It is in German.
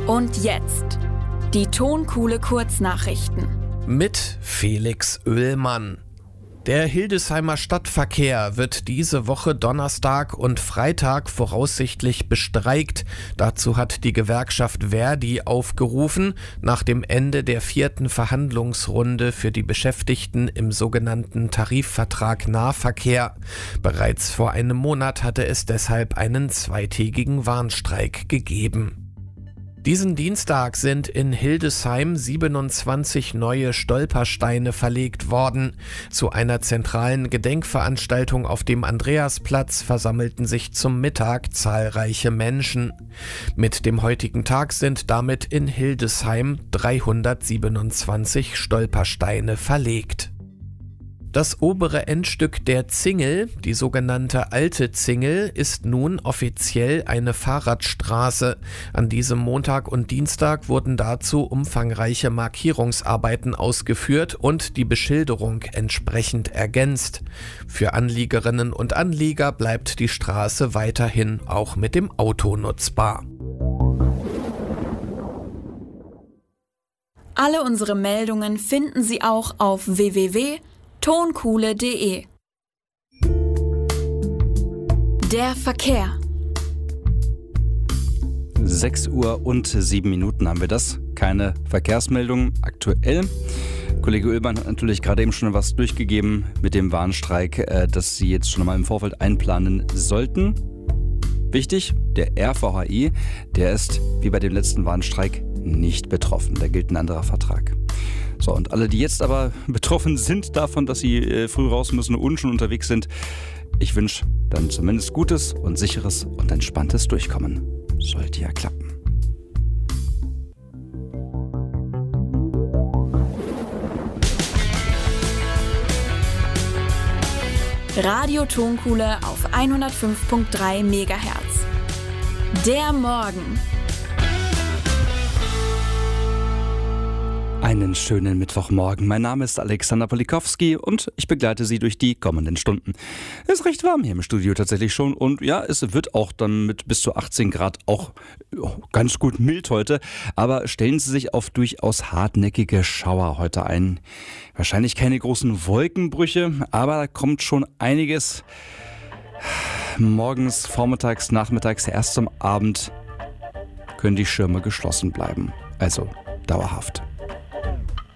Und jetzt die Tonkuhle Kurznachrichten. Mit Felix Oehlmann. Der Hildesheimer Stadtverkehr wird diese Woche Donnerstag und Freitag voraussichtlich bestreikt. Dazu hat die Gewerkschaft ver.di aufgerufen, nach dem Ende der 4. Verhandlungsrunde für die Beschäftigten im sogenannten Tarifvertrag Nahverkehr. Bereits vor einem Monat hatte es deshalb einen zweitägigen Warnstreik gegeben. Diesen Dienstag sind in Hildesheim 27 neue Stolpersteine verlegt worden. Zu einer zentralen Gedenkveranstaltung auf dem Andreasplatz versammelten sich zum Mittag zahlreiche Menschen. Mit dem heutigen Tag sind damit in Hildesheim 327 Stolpersteine verlegt. Das obere Endstück der Zingel, die sogenannte Alte Zingel, ist nun offiziell eine Fahrradstraße. An diesem Montag und Dienstag wurden dazu umfangreiche Markierungsarbeiten ausgeführt und die Beschilderung entsprechend ergänzt. Für Anliegerinnen und Anlieger bleibt die Straße weiterhin auch mit dem Auto nutzbar. Alle unsere Meldungen finden Sie auch auf www.tonkuhle.de. Der Verkehr. 6 Uhr und 7 Minuten haben wir das. Keine Verkehrsmeldung aktuell. Kollege Oehlmann hat natürlich gerade eben schon was durchgegeben mit dem Warnstreik, das Sie jetzt schon mal im Vorfeld einplanen sollten. Wichtig, der RVHI, der ist wie bei dem letzten Warnstreik nicht betroffen. Da gilt ein anderer Vertrag. So, und alle, die jetzt aber betroffen sind davon, dass sie früh raus müssen und schon unterwegs sind, ich wünsche dann zumindest gutes und sicheres und entspanntes Durchkommen. Sollte ja klappen. Radio Tonkuhle auf 105.3 MHz. Der Morgen. Einen schönen Mittwochmorgen. Mein Name ist Alexander Polikowski und ich begleite Sie durch die kommenden Stunden. Es ist recht warm hier im Studio tatsächlich schon und ja, es wird auch dann mit bis zu 18 Grad auch ganz gut mild heute. Aber stellen Sie sich auf durchaus hartnäckige Schauer heute ein. Wahrscheinlich keine großen Wolkenbrüche, aber da kommt schon einiges. Morgens, vormittags, nachmittags, erst am Abend können die Schirme geschlossen bleiben. Also dauerhaft.